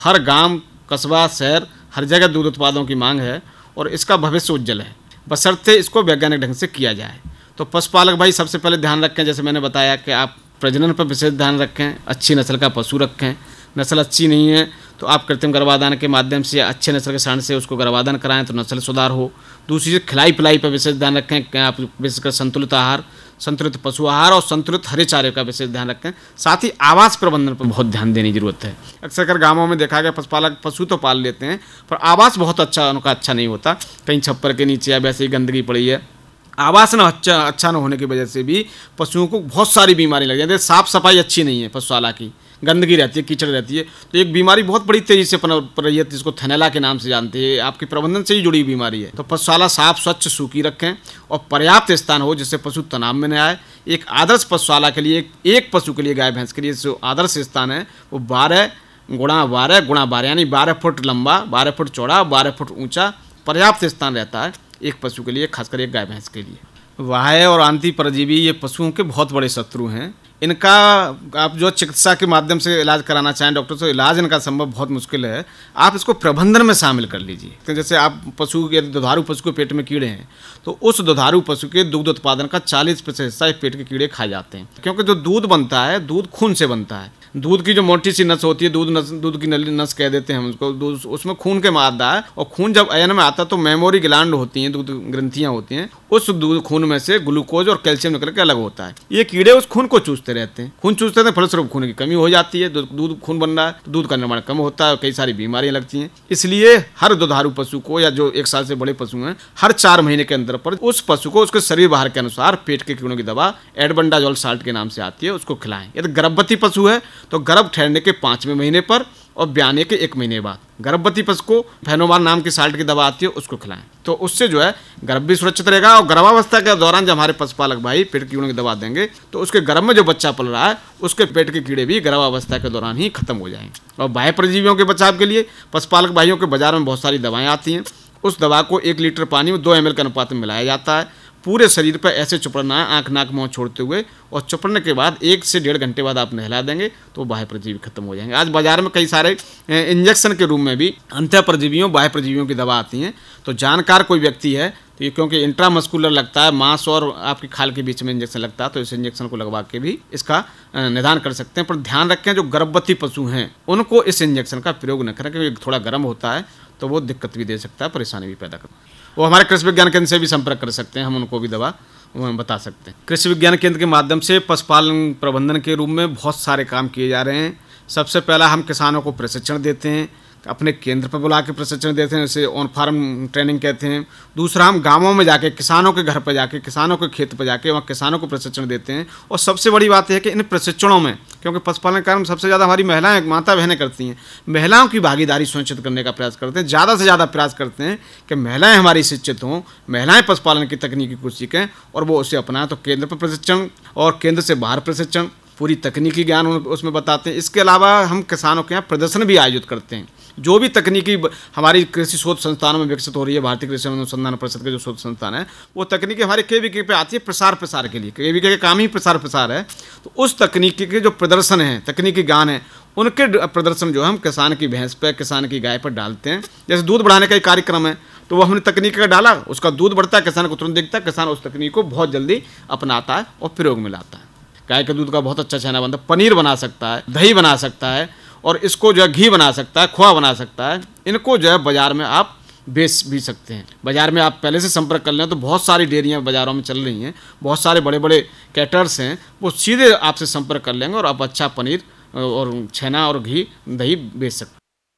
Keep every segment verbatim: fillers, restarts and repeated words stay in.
हर गांव, कस्बा, शहर, हर जगह दूध उत्पादों की मांग है और इसका भविष्य उज्जवल है, बशर्ते इसको वैज्ञानिक ढंग से किया जाए। तो पशुपालक भाई सबसे पहले ध्यान रखें, जैसे मैंने बताया कि आप प्रजनन पर विशेष ध्यान रखें, अच्छी नस्ल का पशु रखें। नस्ल अच्छी नहीं है तो आप कृत्रिम गर्भाधान के माध्यम से अच्छे नस्ल के सांड से उसको गर्भाधान कराएं तो नस्ल सुधार हो। दूसरी चीज़ खिलाई पिलाई पर विशेष ध्यान रखें कि आप विशेषकर संतुलित आहार, संतुलित पशु आहार और संतुलित हरे चारे का विशेष ध्यान रखें। साथ ही आवास प्रबंधन पर बहुत ध्यान देने की जरूरत है। अक्सर कर गाँवों में देखा गया पशुपालक पशु तो पाल लेते हैं पर आवास बहुत अच्छा उनका अच्छा नहीं होता, कहीं छप्पर के नीचे या वैसे ही गंदगी पड़ी है। आवास न अच्छा अच्छा न होने की वजह से भी पशुओं को बहुत सारी बीमारी लग जाती है। साफ सफाई अच्छी नहीं है पशुशाला की, गंदगी रहती है, कीचड़ रहती है, तो एक बीमारी बहुत बड़ी तेजी से पनप रही है जिसको थैलेला के नाम से जानते हैं। आपकी प्रबंधन से ही जुड़ी बीमारी है। तो पशुशाला साफ स्वच्छ सूखी रखें और पर्याप्त स्थान हो जिससे पशु तनाव में न आए। एक आदर्श पशुशाला के लिए एक, एक पशु के लिए, गाय भैंस के लिए जो आदर्श स्थान है वो बारह गुणा बारह गुणा बारह यानी बारह फुट लंबा, बारह फुट चौड़ा, बारह फुट ऊंचा पर्याप्त स्थान रहता है एक पशु के लिए, खासकर एक गाय भैंस के लिए। वाह्य और आंतरिक परजीवी ये पशुओं के बहुत बड़े शत्रु हैं। इनका आप जो चिकित्सा के माध्यम से इलाज कराना चाहें डॉक्टर से, इलाज इनका संभव बहुत मुश्किल है। आप इसको प्रबंधन में शामिल कर लीजिए। तो जैसे आप पशु यदि दुधारू पशु के पेट में कीड़े हैं तो उस दुधारू पशु के दुग्ध उत्पादन का चालीस प्रतिशत हिस्सा पेट के कीड़े खा जाते हैं, क्योंकि जो दूध बनता है दूध खून से बनता है। दूध की जो मोटी सी नस होती है, दूध नस दूध की नली नस कह देते हैं हम उसको, दूध उसमें खून के मादा है और खून जब अयन में आता है तो मेमोरी ग्लैंड होती हैं, दूध ग्रंथियां होती हैं, उस दूध खून में से ग्लूकोज और कैल्शियम निकल के अलग होता है। ये कीड़े उस खून को चूसते रहते हैं, खून चूसते हैं, फलस्वरूप खून की कमी हो जाती है। दूध खून बन रहा है तो दूध का निर्माण कम होता है और कई सारी बीमारियां लगती हैं। इसलिए हर दुधारू पशु को या जो एक साल से बड़े पशु हैं, हर चार महीने के अंदर पर उस पशु को उसके शरीर बाहर के अनुसार पेट के कीड़ों की दवा एल्बेंडाजोल साल्ट के नाम से आती है, उसको खिलाएं। यदि गर्भवती पशु है तो गर्भ ठहरने के पांचवें महीने पर और ब्याने के एक महीने बाद गर्भवती पशु को फेनोमार नाम की साल्ट की दवा आती है, उसको खिलाएं। तो उससे जो है गर्भ भी सुरक्षित रहेगा और गर्भावस्था के दौरान जब हमारे पशुपालक भाई पेट के कीड़ों की दवा देंगे तो उसके गर्भ में जो बच्चा पल रहा है उसके पेट के कीड़े भी गर्भावस्था के दौरान ही खत्म हो जाएंगे। और बाह्य परजीवियों के बचाव के लिए पशुपालक भाइयों के बाजार में बहुत सारी दवाएं आती हैं। उस दवा को एक लीटर पानी में दो एम एल के अनुपात में मिलाया जाता है। पूरे शरीर पर ऐसे चुपड़ना है, आँख नाक मुँह छोड़ते हुए, और चुपड़ने के बाद एक से डेढ़ घंटे बाद आप नहला देंगे तो बाह्य परजीवी खत्म हो जाएंगे। आज बाजार में कई सारे इंजेक्शन के रूप में भी अंतः परजीवियों बाह्य परजीवियों की दवा आती हैं। तो जानकार कोई व्यक्ति है तो ये क्योंकि इंट्रामस्कुलर लगता है, मांस और आपकी खाल के बीच में इंजेक्शन लगता है, तो इस इंजेक्शन को लगवा के भी इसका निदान कर सकते हैं। पर ध्यान रखें जो गर्भवती पशु हैं उनको इस इंजेक्शन का प्रयोग न करें, क्योंकि थोड़ा गर्म होता है तो वो दिक्कत भी दे सकता है, परेशानी भी पैदा करता है। वो हमारे कृषि विज्ञान केंद्र से भी संपर्क कर सकते हैं, हम उनको भी दवा बता सकते हैं। कृषि विज्ञान केंद्र के माध्यम से पशुपालन प्रबंधन के रूप में बहुत सारे काम किए जा रहे हैं। सबसे पहला हम किसानों को प्रशिक्षण देते हैं, अपने केंद्र पर बुला के प्रशिक्षण देते हैं, जैसे ऑन फार्म ट्रेनिंग कहते हैं। दूसरा हम गांवों में जाके किसानों के घर पर जाके, किसानों के खेत पर जाके वहाँ किसानों को प्रशिक्षण देते हैं। और सबसे बड़ी बात यह है कि इन प्रशिक्षणों में, क्योंकि पशुपालन कार्य सबसे ज़्यादा हमारी महिलाएं, माता बहनें करती हैं, महिलाओं की भागीदारी सुनिश्चित करने का प्रयास करते हैं। ज़्यादा से ज़्यादा प्रयास करते हैं कि महिलाएं हमारी शिक्षित हों, महिलाएं पशुपालन की तकनीकी को सीखें और वो उसे अपनाएं। तो केंद्र पर प्रशिक्षण और केंद्र से बाहर प्रशिक्षण, पूरी तकनीकी ज्ञान उसमें बताते हैं। इसके अलावा हम किसानों के यहाँ प्रदर्शन भी आयोजित करते हैं। जो भी तकनीकी हमारी कृषि शोध संस्थानों में विकसित हो रही है, भारतीय कृषि अनुसंधान परिषद के जो शोध संस्थान है, वो तकनीकी हमारे केवीके पे आती है प्रसार प्रसार के लिए। केवीके का काम ही प्रसार प्रसार है। तो उस तकनीकी के जो प्रदर्शन है, तकनीकी ज्ञान है, उनके प्रदर्शन जो है हम किसान की भैंस पर, किसान की गाय पर डालते हैं। जैसे दूध बढ़ाने का एक कार्यक्रम है तो वो हमने तकनीक का डाला, उसका दूध बढ़ता है, किसान को तुरंत दिखता है, किसान उस तकनीक को बहुत जल्दी अपनाता है और प्रयोग में लाता है। गाय के दूध का बहुत अच्छा छेना बनता है, पनीर बना सकता है, दही बना सकता है और इसको जो है घी बना सकता है, खोआ बना सकता है। इनको जो है बाजार में आप बेच भी सकते हैं। बाजार में आप पहले से संपर्क कर लें तो बहुत सारी डेयरियाँ बाज़ारों में चल रही हैं, बहुत सारे बड़े बड़े कैटर्स हैं, वो सीधे आपसे संपर्क कर लेंगे और आप अच्छा पनीर और छेना और घी दही बेच सकते हैं।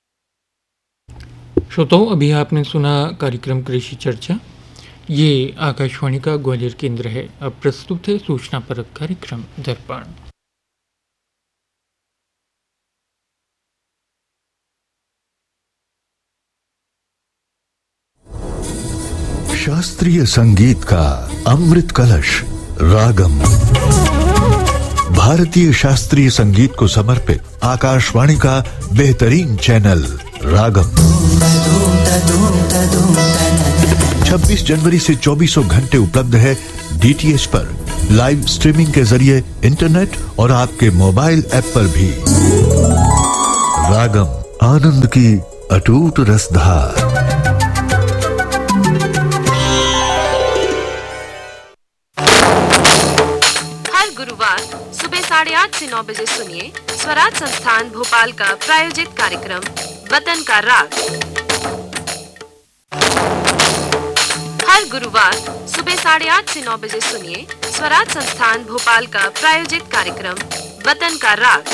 श्रोताओं, अभी आपने सुना कार्यक्रम कृषि चर्चा। ये आकाशवाणी का ग्वालियर केंद्र है। अब प्रस्तुत है सूचना परक कार्यक्रम दर्पण। शास्त्रीय संगीत का अमृत कलश रागम, भारतीय शास्त्रीय संगीत को समर्पित आकाशवाणी का बेहतरीन चैनल रागम। छब्बीस जनवरी से चौबीसों घंटे उपलब्ध है डीटीएच पर, लाइव स्ट्रीमिंग के जरिए इंटरनेट और आपके मोबाइल ऐप पर भी। रागम आनंद की अटूट रसधार। हर गुरुवार सुबह साढ़े आठ से नौ बजे सुनिए स्वराज संस्थान भोपाल का प्रायोजित कार्यक्रम वतन का राग। हर गुरुवार सुबह साढ़े आठ से नौ बजे सुनिए स्वराज संस्थान भोपाल का प्रायोजित कार्यक्रम वतन का राग।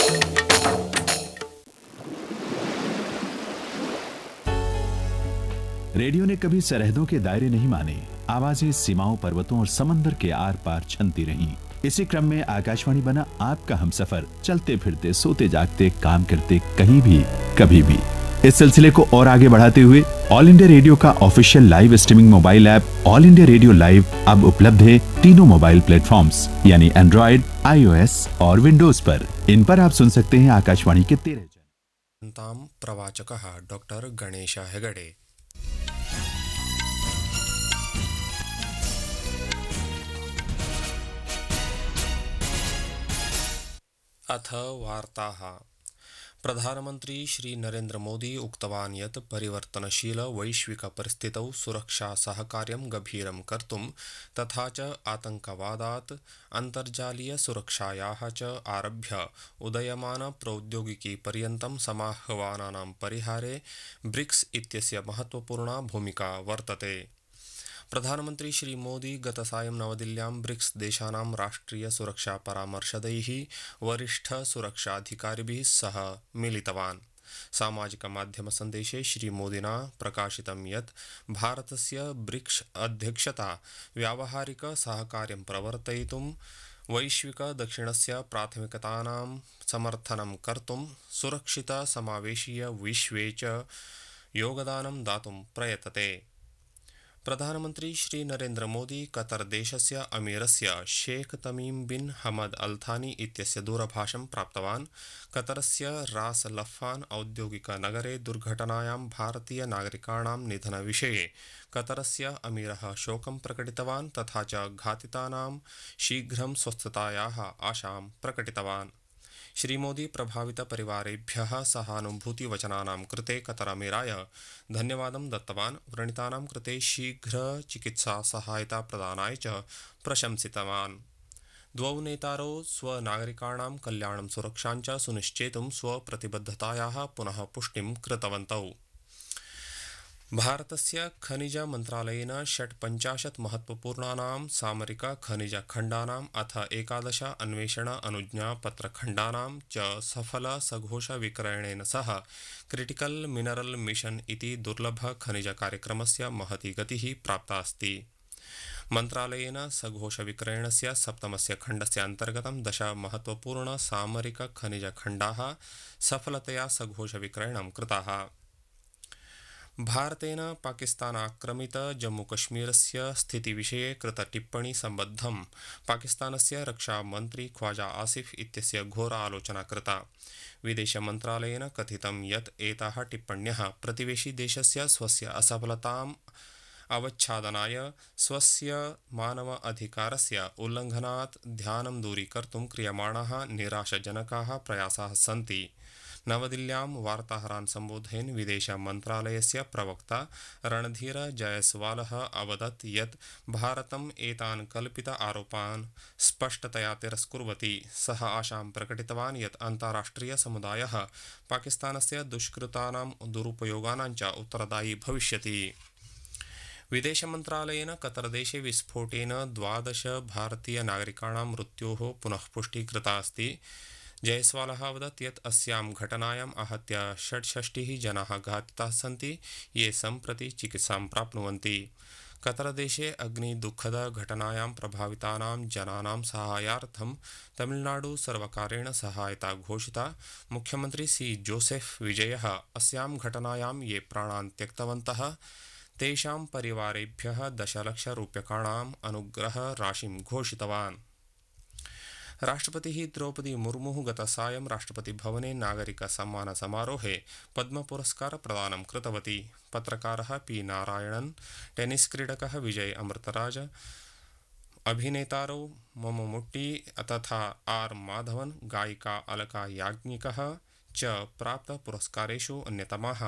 रेडियो ने कभी सरहदों के दायरे नहीं माने। आवाजें सीमाओं, पर्वतों और समंदर के आर पार छनती रहीं। इसी क्रम में आकाशवाणी बना आपका हमसफर, चलते फिरते, सोते जागते, काम करते, कहीं भी कभी भी। इस सिलसिले को और आगे बढ़ाते हुए ऑल इंडिया रेडियो का official live streaming mobile app all India radio live अब उपलब्ध है तीनों मोबाइल प्लेटफॉर्म्स यानी एंड्रॉइड, आईओएस और विंडोज पर। इन पर आप सुन सकते हैं आकाशवाणी के तेरह ताम प्रवाचकः डॉक्टर गणेश हेगड़े। अथ वार्ताः। प्रधानमन्त्री श्री नरेन्द्र मोदी उक्तवान् यत् परिवर्तनशील वैश्विक परिस्थितौ सुरक्षा सहकार्यं गभीरं कर्तुं तथा च आतङ्कवादात् अन्तर्जालीय सुरक्षायाः च आरभ्य उदयमान प्रौद्योगिकी पर्यन्तं समाह्वानानां परिहारे ब्रिक्स इत्यस्य महत्वपूर्णा भूमिका वर्तते। प्रधानमन्त्री श्री मोदी गतसायं नवदिल्ल्यां ब्रिक्स देशानां राष्ट्रिय सुरक्षा परामर्शदैः वरिष्ठ सुरक्षाधिकारिभिः सह मिलितवान्। सामाजिक माध्यम सन्देशे श्री मोदिना प्रकाशितं यत् भारतस्य ब्रिक्स अध्यक्षता व्यावहारिक सहकार्यं प्रवर्तयितुं वैश्विक दक्षिणस्य प्राथमिकतानां समर्थनं कर्तुं सुरक्षित समावेशीय विश्वे च योगदानं दातुं प्रयतते। प्रधानमन्त्री श्री नरेन्द्र मोदी कतर देशस्य अमीरस्य शेख तमीम बिन हमद अल थानी इत्यस्य दूरभाषं प्राप्तवान्। कतरस्य रास लफ्फान औद्योगिक नगरे दुर्घटनायां भारतीय नागरिकाणां निधनविषये कतरस्य अमीरः शोकं प्रकटितवान् तथा च घातितानां शीघ्रं स्वस्थतायाः आशां प्रकटितवान्। श्रीमोदी प्रभावित परिवारेभ्यः सहानुभूतिवचनानां कृते कतरमीराय धन्यवादं दत्तवान्। व्रणितानां कृते शीघ्र चिकित्सा सहायता प्रदानाय च प्रशंसितवान्। द्वौ नेतारौ स्वनागरिकाणां कल्याणं सुरक्षां च सुनिश्चेतुं स्वप्रतिबद्धतायाः पुनः पुष्टिं कृतवन्तौ। भारतस्य खनिज मन्त्रालयेन षट्पञ्चाशत् महत्वपूर्णानां सामरिक खनिज खण्डानाम् अथ एकादश अन्वेषण अनुज्ञापत्रखण्डानां च सफल सघोष विक्रयणेन सह क्रिटिकल मिनरल मिशन इति दुर्लभ खनिज कार्यक्रमस्य महती गतिः प्राप्ता अस्ति। मन्त्रालयेन सघोष विक्रयणस्य सप्तमस्य खण्डस्य अन्तर्गतं दश महत्वपूर्ण सामरिक खनिज खण्डाः सफलतया सघोष विक्रयणं कृताः। भारतेन पाकिस्तानाक्रमित जम्मूकश्मीरस्य स्थितिविषये कृत टिप्पणी सम्बद्धं पाकिस्तानस्य रक्षामन्त्री ख्वाजा आसिफ इत्यस्य घोर आलोचना कृता। विदेशमन्त्रालयेन कथितं यत् एताः टिप्पण्यः प्रतिवेशी देशस्य स्वस्य असफलताम् अवच्छादनाय स्वस्य मानव अधिकारस्य उल्लङ्घनात् ध्यानं दूरीकर्तुं क्रियमाणाः निराशजनकाः प्रयासाः सन्ति। नवदिल्ल्यां वार्ताहरान् सम्बोधयन् विदेशमन्त्रालयस्य प्रवक्ता रणधीर जयस्वालः अवदत् यत् भारतम् एतान् कल्पित आरोपान् स्पष्टतया तिरस्कुर्वति। सः आशां प्रकटितवान् यत् अन्ताराष्ट्रिय समुदायः पाकिस्तानस्य दुष्कृतानां दुरुपयोगानां च उत्तरदायी भविष्यति। विदेशमन्त्रालयेन कतरदेशे विस्फोटेन द्वादश भारतीय नागरिकाणां मृत्योः पुनः पुष्टिः कृता अस्ति। जयस्वालः अवदत् यत् अस्यां घटनायाम् आहत्य षट्षष्टिः जनाः घातिताः सन्ति, ये सम्प्रति चिकित्सां प्राप्नुवन्ति। कतरदेशे अग्निदुःखद घटनायां प्रभावितानां जनानां साहाय्यार्थं तमिलनाडु सर्वकारेण सहायता घोषिता। मुख्यमन्त्री सी जोसेफ विजयः अस्यां घटनायां ये प्राणान् त्यक्तवन्तः तेषां परिवारेभ्यः दशलक्षरूप्यकाणाम् अनुग्रह राशिं घोषितवान्। राष्ट्रपतिः द्रौपदी मुर्मुः गतसायं राष्ट्रपतिभवने नागरिकसम्मानसमारोहे पद्मपुरस्कार प्रदानं कृतवती। पत्रकारः पी नारायणन्, टेनिस् क्रीडकः विजय अमृतराज, अभिनेतारौ मममुट्टी तथा आर माधवन, गायिका अलका याज्ञिकः, च प्राप्तपुरस्कारेषु अन्यतमाः